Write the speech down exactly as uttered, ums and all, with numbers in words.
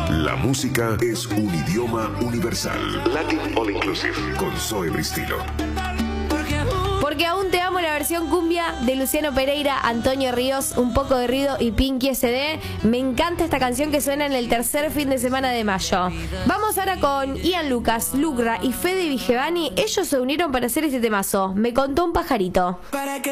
La música es un idioma universal. Latin All Inclusive con Zoe Bristilo. Porque aún te amo, la versión cumbia de Luciano Pereira, Antonio Ríos, Un poco de ruido y Pinky S D. Me encanta esta canción que suena en el tercer fin de semana de mayo. Vamos ahora con Ian Lucas, Lucra y Fede Vigevani. Ellos se unieron para hacer este temazo. Me contó un pajarito.